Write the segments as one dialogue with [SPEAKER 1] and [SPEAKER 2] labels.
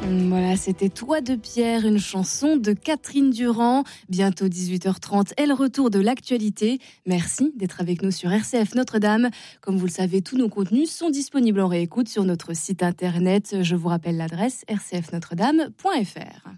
[SPEAKER 1] Voilà, c'était Toi de Pierre, une chanson de Catherine Durand. Bientôt 18h30 et le retour de l'actualité. Merci d'être avec nous sur RCF Notre-Dame. Comme vous le savez, tous nos contenus sont disponibles en réécoute sur notre site internet. Je vous rappelle l'adresse rcfnotredame.fr.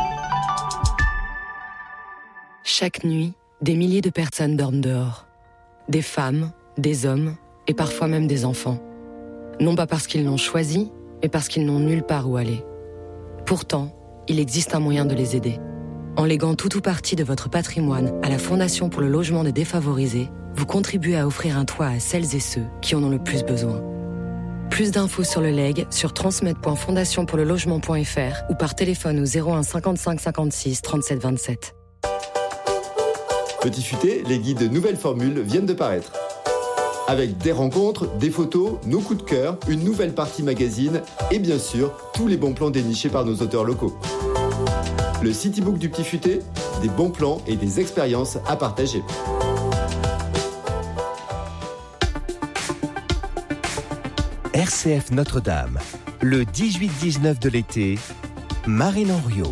[SPEAKER 2] Chaque nuit, des milliers de personnes dorment dehors. Des femmes, des hommes et parfois même des enfants. Non pas parce qu'ils l'ont choisi, mais parce qu'ils n'ont nulle part où aller. Pourtant, il existe un moyen de les aider. En léguant tout ou partie de votre patrimoine à la Fondation pour le logement des défavorisés, vous contribuez à offrir un toit à celles et ceux qui en ont le plus besoin. Plus d'infos sur le legs sur transmet.fondationpourlelogement.fr ou par téléphone au 01 55 56 37 27.
[SPEAKER 3] Petit Futé, les guides nouvelles formules viennent de paraître. Avec des rencontres, des photos, nos coups de cœur, une nouvelle partie magazine et bien sûr, tous les bons plans dénichés par nos auteurs locaux. Le Citybook du Petit Futé, des bons plans et des expériences à partager.
[SPEAKER 4] RCF Notre-Dame, le 18-19 de l'été, Marine Henriot.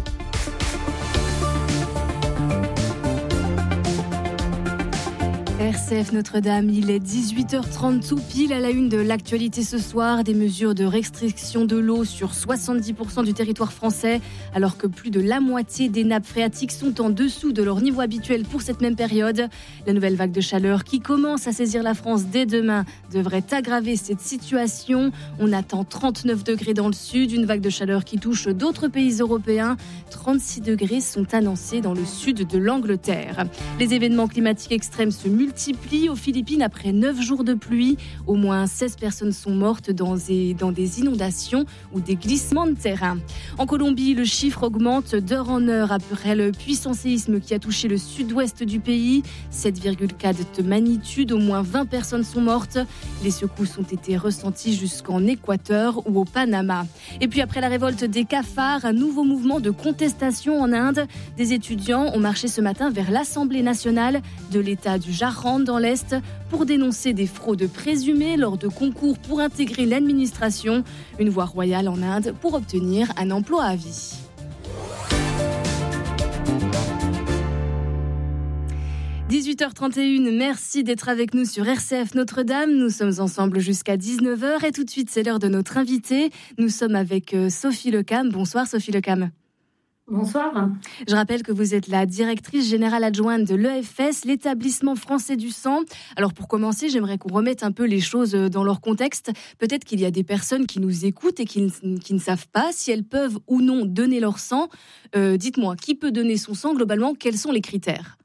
[SPEAKER 1] RCF Notre-Dame, il est 18h30 tout pile à la une de l'actualité ce soir. Des mesures de restriction de l'eau sur 70% du territoire français, alors que plus de la moitié des nappes phréatiques sont en dessous de leur niveau habituel pour cette même période. La nouvelle vague de chaleur qui commence à saisir la France dès demain devrait aggraver cette situation. On attend 39 degrés dans le sud, une vague de chaleur qui touche d'autres pays européens. 36 degrés sont annoncés dans le sud de l'Angleterre. Les événements climatiques extrêmes se multiplient aux Philippines après 9 jours de pluie. Au moins 16 personnes sont mortes dans des inondations ou des glissements de terrain. En Colombie, le chiffre augmente d'heure en heure après le puissant séisme qui a touché le sud-ouest du pays. 7,4 de magnitude, au moins 20 personnes sont mortes. Les secousses ont été ressenties jusqu'en Équateur ou au Panama. Et puis après la révolte des cafards, un nouveau mouvement de contestation en Inde. Des étudiants ont marché ce matin vers l'Assemblée nationale de l'État du Jharkhand dans l'Est pour dénoncer des fraudes présumées lors de concours pour intégrer l'administration. Une voie royale en Inde pour obtenir un emploi à vie. « 18h31, merci d'être avec nous sur RCF Notre-Dame. Nous sommes ensemble jusqu'à 19h et tout de suite, c'est l'heure de notre invité. Nous sommes avec Sophie Lecam. Bonsoir Sophie Lecam.
[SPEAKER 5] Bonsoir.
[SPEAKER 1] Je rappelle que vous êtes la directrice générale adjointe de l'EFS, l'établissement français du sang. Alors pour commencer, j'aimerais qu'on remette un peu les choses dans leur contexte. Peut-être qu'il y a des personnes qui nous écoutent et qui ne savent pas si elles peuvent ou non donner leur sang. Dites-moi, qui peut donner son sang globalement? Quels sont les critères?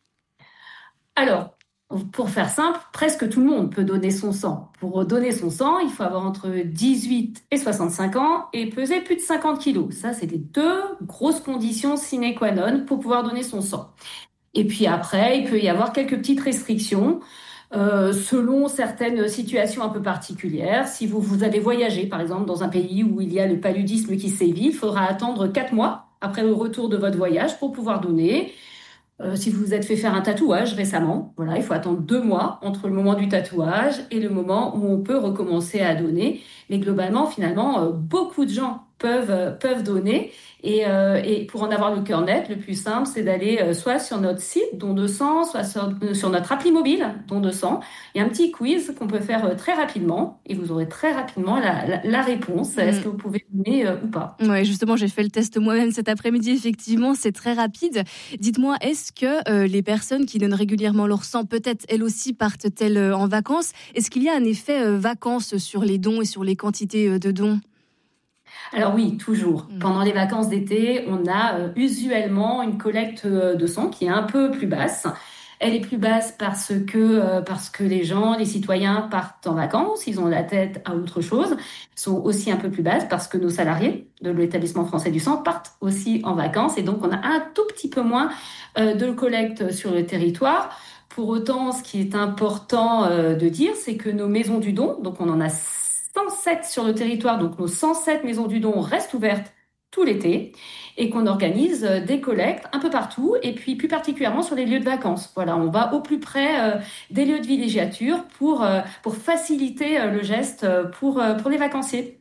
[SPEAKER 5] Alors, pour faire simple, presque tout le monde peut donner son sang. Pour donner son sang, il faut avoir entre 18 et 65 ans et peser plus de 50 kilos. Ça, c'est les deux grosses conditions sine qua non pour pouvoir donner son sang. Et puis après, il peut y avoir quelques petites restrictions selon certaines situations un peu particulières. Si vous avez voyagé, par exemple, dans un pays où il y a le paludisme qui sévit, il faudra attendre 4 mois après le retour de votre voyage pour pouvoir donner. Si vous vous êtes fait faire un tatouage récemment, voilà, il faut attendre 2 mois entre le moment du tatouage et le moment où on peut recommencer à donner. Mais globalement, finalement, beaucoup de gens peuvent donner. Et pour en avoir le cœur net, le plus simple, c'est d'aller soit sur notre site Don de sang, soit sur notre appli mobile Don de sang. Il y a un petit quiz qu'on peut faire très rapidement et vous aurez très rapidement la réponse. Est-ce que vous pouvez donner ou pas?
[SPEAKER 1] Oui, justement, j'ai fait le test moi-même cet après-midi. Effectivement, c'est très rapide. Dites-moi, est-ce que les personnes qui donnent régulièrement leur sang, peut-être elles aussi partent-elles en vacances? Est-ce qu'il y a un effet vacances sur les dons et sur les quantités de dons?
[SPEAKER 5] Alors oui, toujours. Pendant les vacances d'été, on a usuellement une collecte de sang qui est un peu plus basse. Elle est plus basse parce que les citoyens partent en vacances, ils ont la tête à autre chose. Ils sont aussi un peu plus basses parce que nos salariés de l'établissement français du sang partent aussi en vacances et donc on a un tout petit peu moins de collecte sur le territoire. Pour autant, ce qui est important de dire, c'est que nos maisons du don, donc on en a 107 sur le territoire, donc nos 107 maisons du don restent ouvertes tout l'été et qu'on organise des collectes un peu partout et puis plus particulièrement sur les lieux de vacances. Voilà, on va au plus près des lieux de villégiature pour faciliter le geste pour les vacanciers.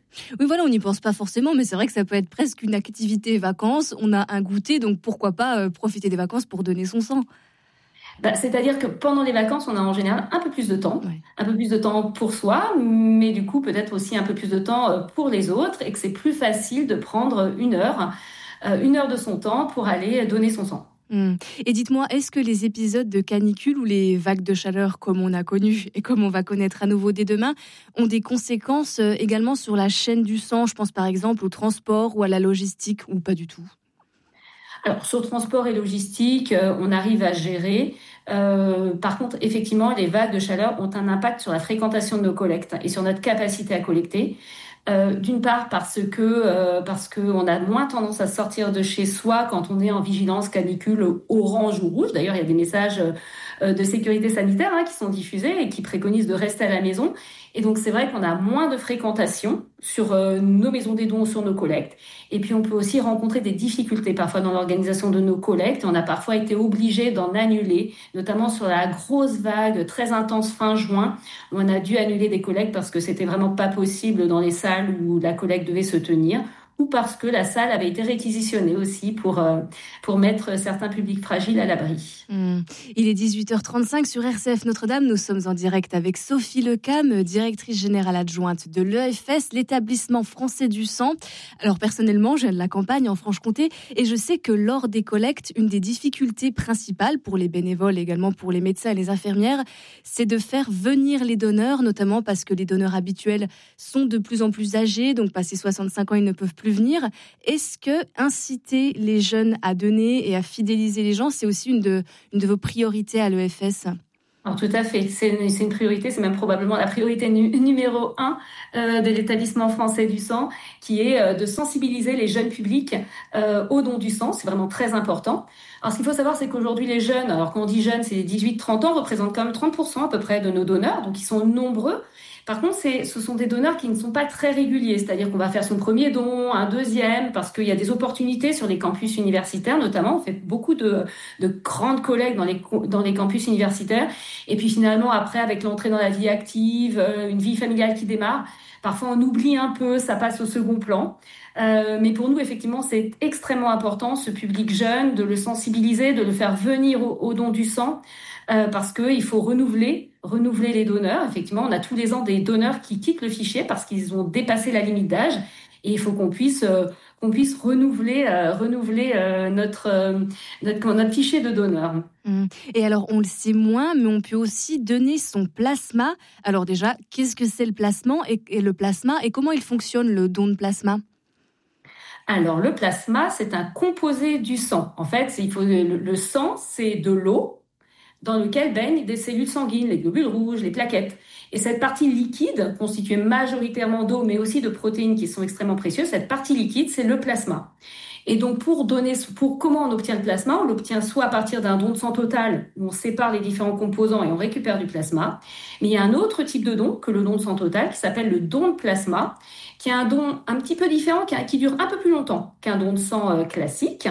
[SPEAKER 1] Oui, voilà, on n'y pense pas forcément, mais c'est vrai que ça peut être presque une activité vacances. On a un goûter, donc pourquoi pas profiter des vacances pour donner son sang.
[SPEAKER 5] C'est-à-dire que pendant les vacances, on a en général un peu plus de temps,
[SPEAKER 1] Ouais.
[SPEAKER 5] un peu plus de temps pour soi, mais du coup peut-être aussi un peu plus de temps pour les autres, et que c'est plus facile de prendre une heure de son temps pour aller donner son sang.
[SPEAKER 1] Et dites-moi, est-ce que les épisodes de canicule ou les vagues de chaleur, comme on a connu et comme on va connaître à nouveau dès demain, ont des conséquences également sur la chaîne du sang? Je pense par exemple au transport ou à la logistique, ou pas du tout?
[SPEAKER 5] Alors, sur transport et logistique, on arrive à gérer. Par contre, effectivement, les vagues de chaleur ont un impact sur la fréquentation de nos collectes et sur notre capacité à collecter. D'une part parce que on a moins tendance à sortir de chez soi quand on est en vigilance canicule orange ou rouge. D'ailleurs, il y a des messages de sécurité sanitaire qui sont diffusés et qui préconisent de rester à la maison. Et donc, c'est vrai qu'on a moins de fréquentation sur nos maisons des dons, sur nos collectes. Et puis, on peut aussi rencontrer des difficultés parfois dans l'organisation de nos collectes. On a parfois été obligé d'en annuler, notamment sur la grosse vague très intense fin juin, où on a dû annuler des collectes parce que c'était vraiment pas possible dans les salles où la collecte devait se tenir, ou parce que la salle avait été réquisitionnée aussi pour mettre certains publics fragiles à l'abri.
[SPEAKER 1] Il est 18h35 sur RCF Notre-Dame. Nous sommes en direct avec Sophie Lecam, directrice générale adjointe de l'EFS, l'établissement français du sang. Alors personnellement, je viens de la campagne en Franche-Comté et je sais que lors des collectes, une des difficultés principales pour les bénévoles et également pour les médecins et les infirmières, c'est de faire venir les donneurs, notamment parce que les donneurs habituels sont de plus en plus âgés, donc passé 65 ans, ils ne peuvent plus venir. Est-ce que inciter les jeunes à donner et à fidéliser les gens, c'est aussi une de vos priorités à l'EFS?
[SPEAKER 5] Alors, tout à fait, c'est une priorité, c'est même probablement la priorité numéro 1 de l'établissement français du sang, qui est de sensibiliser les jeunes publics au don du sang. C'est vraiment très important. Alors, ce qu'il faut savoir, c'est qu'aujourd'hui, les jeunes, alors quand on dit jeunes, c'est 18-30 ans, représentent quand même 30% à peu près de nos donneurs, donc ils sont nombreux. Par contre, ce sont des donneurs qui ne sont pas très réguliers, c'est-à-dire qu'on va faire son premier don, un deuxième, parce qu'il y a des opportunités sur les campus universitaires, notamment. On fait beaucoup de grandes collectes dans les campus universitaires. Et puis finalement, après, avec l'entrée dans la vie active, une vie familiale qui démarre, parfois on oublie un peu, ça passe au second plan. Mais pour nous, effectivement, c'est extrêmement important, ce public jeune, de le sensibiliser, de le faire venir au don du sang, parce qu'il faut renouveler les donneurs. Effectivement, on a tous les ans des donneurs qui quittent le fichier parce qu'ils ont dépassé la limite d'âge. Et il faut qu'on puisse renouveler notre fichier de donneurs.
[SPEAKER 1] Et alors, on le sait moins, mais on peut aussi donner son plasma. Alors déjà, qu'est-ce que c'est le plasma et comment il fonctionne, le don de plasma?
[SPEAKER 5] Alors, le plasma, c'est un composé du sang. En fait, le sang, c'est de l'eau dans lequel baignent des cellules sanguines, les globules rouges, les plaquettes. Et cette partie liquide, constituée majoritairement d'eau, mais aussi de protéines qui sont extrêmement précieuses, cette partie liquide, c'est le plasma. Et donc, comment on obtient le plasma? On l'obtient soit à partir d'un don de sang total, où on sépare les différents composants et on récupère du plasma. Mais il y a un autre type de don que le don de sang total, qui s'appelle le don de plasma, qui est un don un petit peu différent, qui dure un peu plus longtemps qu'un don de sang classique.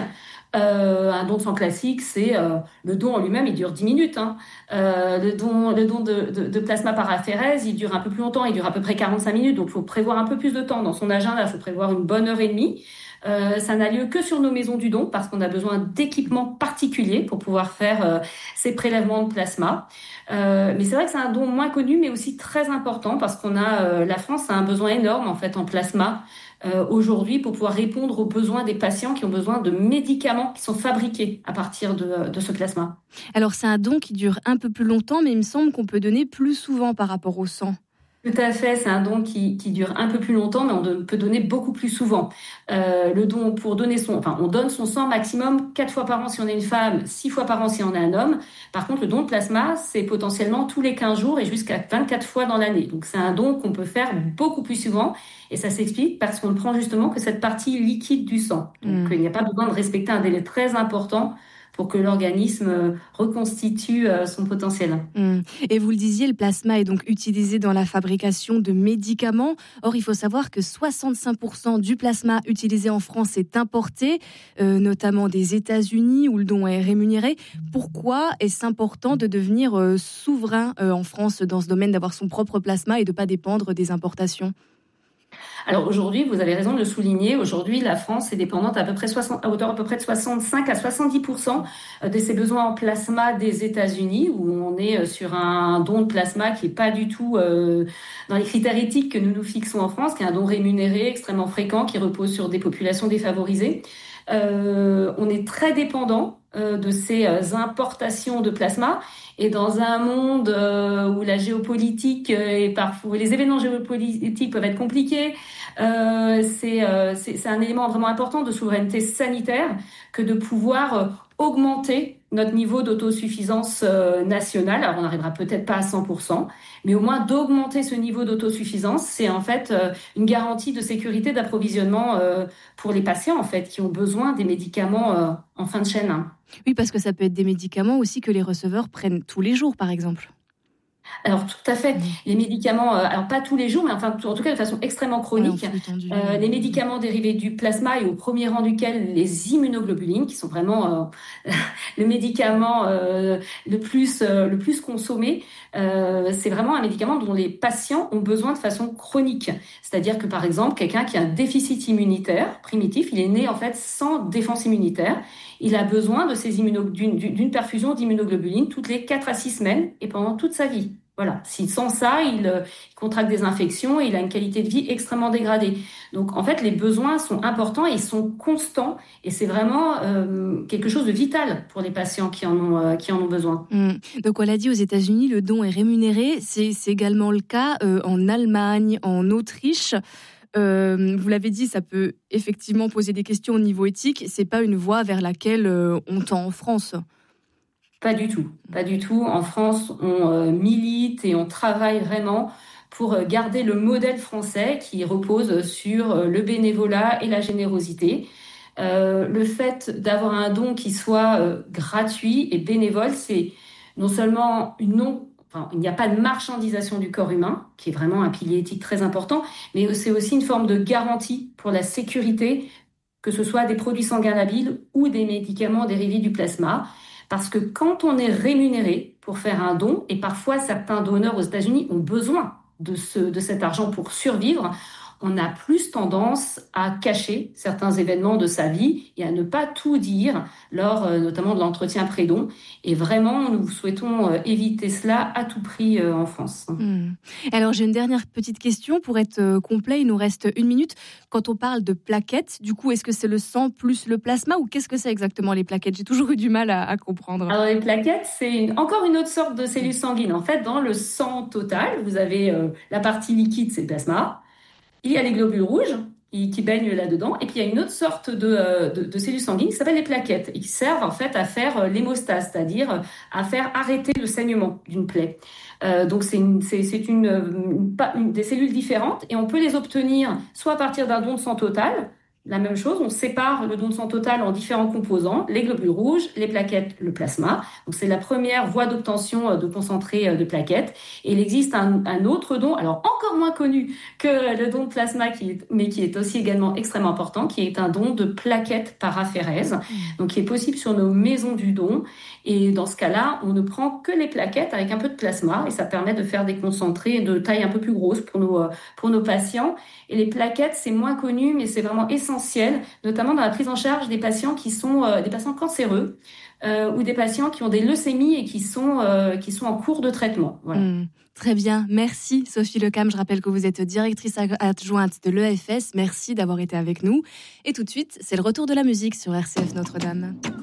[SPEAKER 5] Un don de sang classique, c'est le don en lui-même, il dure 10 minutes. Le don de plasma par aphérèse, il dure un peu plus longtemps, il dure à peu près 45 minutes. Donc, il faut prévoir un peu plus de temps dans son agenda, il faut prévoir une bonne heure et demie. Ça n'a lieu que sur nos maisons du don parce qu'on a besoin d'équipements particuliers pour pouvoir faire ces prélèvements de plasma. Mais c'est vrai que c'est un don moins connu, mais aussi très important parce la France a un besoin énorme en fait en plasma aujourd'hui pour pouvoir répondre aux besoins des patients qui ont besoin de médicaments qui sont fabriqués à partir de ce plasma.
[SPEAKER 1] Alors c'est un don qui dure un peu plus longtemps, mais il me semble qu'on peut donner plus souvent par rapport au sang.
[SPEAKER 5] Tout à fait, c'est un don qui dure un peu plus longtemps, mais on peut donner beaucoup plus souvent. Le don on donne son sang maximum 4 fois par an si on est une femme, 6 fois par an si on est un homme. Par contre, le don de plasma, c'est potentiellement tous les 15 jours et jusqu'à 24 fois dans l'année. Donc c'est un don qu'on peut faire beaucoup plus souvent. Et ça s'explique parce qu'on ne prend justement que cette partie liquide du sang. Donc il n'y a pas besoin de respecter un délai très important pour que l'organisme reconstitue son potentiel.
[SPEAKER 1] Et vous le disiez, le plasma est donc utilisé dans la fabrication de médicaments. Or, il faut savoir que 65% du plasma utilisé en France est importé, notamment des États-Unis où le don est rémunéré. Pourquoi est-ce important de devenir souverain en France dans ce domaine, d'avoir son propre plasma et de ne pas dépendre des importations ?
[SPEAKER 5] Alors aujourd'hui, vous avez raison de le souligner, aujourd'hui la France est dépendante à hauteur à peu près de 65 à 70% de ses besoins en plasma des États-Unis, où on est sur un don de plasma qui est pas du tout dans les critères éthiques que nous nous fixons en France, qui est un don rémunéré extrêmement fréquent, qui repose sur des populations défavorisées. On est très dépendant de ces importations de plasma, et dans un monde où la géopolitique et parfois les événements géopolitiques peuvent être compliqués, c'est un élément vraiment important de souveraineté sanitaire que de pouvoir augmenter notre niveau d'autosuffisance nationale. Alors on n'arrivera peut-être pas à 100%, mais au moins d'augmenter ce niveau d'autosuffisance, c'est en fait une garantie de sécurité d'approvisionnement pour les patients en fait qui ont besoin des médicaments en fin de chaîne.
[SPEAKER 1] Oui, parce que ça peut être des médicaments aussi que les receveurs prennent tous les jours, par exemple.
[SPEAKER 5] Alors tout à fait. Les médicaments, alors pas tous les jours, mais enfin en tout cas de façon extrêmement chronique. Les médicaments dérivés du plasma et au premier rang duquel les immunoglobulines, qui sont vraiment le médicament le plus consommé. C'est vraiment un médicament dont les patients ont besoin de façon chronique. C'est-à-dire que par exemple, quelqu'un qui a un déficit immunitaire primitif, il est né en fait sans défense immunitaire. Il a besoin de d'une perfusion d'immunoglobulines toutes les 4 à 6 semaines et pendant toute sa vie. Voilà. Sans ça, il contracte des infections et il a une qualité de vie extrêmement dégradée. Donc, en fait, les besoins sont importants et ils sont constants. Et c'est vraiment quelque chose de vital pour les patients qui en ont besoin.
[SPEAKER 1] Donc, on l'a dit, aux États-Unis, le don est rémunéré. C'est également le cas en Allemagne, en Autriche. Vous l'avez dit, ça peut effectivement poser des questions au niveau éthique. C'est pas une voie vers laquelle on tend en France.
[SPEAKER 5] Pas du tout, pas du tout. En France, on milite et on travaille vraiment pour garder le modèle français qui repose sur le bénévolat et la générosité. Le fait d'avoir un don qui soit gratuit et bénévole, c'est non seulement il n'y a pas de marchandisation du corps humain, qui est vraiment un pilier éthique très important, mais c'est aussi une forme de garantie pour la sécurité, que ce soit des produits sanguins labiles ou des médicaments dérivés du plasma. Parce que quand on est rémunéré pour faire un don, et parfois certains donneurs aux États-Unis ont besoin de cet argent pour survivre, on a plus tendance à cacher certains événements de sa vie et à ne pas tout dire lors notamment de l'entretien pré-don. Et vraiment, nous souhaitons éviter cela à tout prix en France.
[SPEAKER 1] Alors, j'ai une dernière petite question pour être complet. Il nous reste 1 minute. Quand on parle de plaquettes, du coup, est-ce que c'est le sang plus le plasma ou qu'est-ce que c'est exactement les plaquettes ? J'ai toujours eu du mal à comprendre.
[SPEAKER 5] Alors, les plaquettes, c'est encore une autre sorte de cellules sanguines. En fait, dans le sang total, vous avez la partie liquide, c'est le plasma. Il y a les globules rouges qui baignent là-dedans. Et puis, il y a une autre sorte de cellules sanguines qui s'appellent les plaquettes et qui servent en fait à faire l'hémostase, c'est-à-dire à faire arrêter le saignement d'une plaie. Donc, c'est des cellules différentes et on peut les obtenir soit à partir d'un don de sang total. La même chose, on sépare le don de sang total en différents composants, les globules rouges, les plaquettes, le plasma. Donc c'est la première voie d'obtention de concentré de plaquettes. Et il existe un autre don, alors encore moins connu que le don de plasma, mais qui est aussi également extrêmement important, qui est un don de plaquettes paraphérèse, donc qui est possible sur nos maisons du don. Et dans ce cas-là, on ne prend que les plaquettes avec un peu de plasma et ça permet de faire des concentrés de taille un peu plus grosse pour nos patients. Et les plaquettes, c'est moins connu, mais c'est vraiment essentiel, notamment dans la prise en charge des patients qui sont des patients cancéreux ou des patients qui ont des leucémies et qui sont en cours de traitement. Voilà.
[SPEAKER 1] Très bien, merci Sophie Lecam. Je rappelle que vous êtes directrice adjointe de l'EFS. Merci d'avoir été avec nous. Et tout de suite, c'est le retour de la musique sur RCF Notre-Dame.